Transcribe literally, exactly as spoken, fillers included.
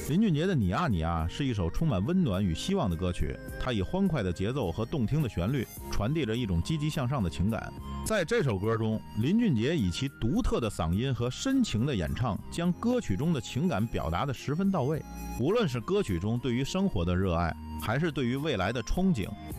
林俊杰的《你啊你啊》是一首充满温暖与希望的歌曲，它以欢快的节奏和动听的旋律，传递着一种积极向上的情感。在这首歌中，林俊杰以其独特的嗓音和深情的演唱，将歌曲中的情感表达得十分到位。无论是歌曲中对于生活的热爱，还是对于未来的憧憬，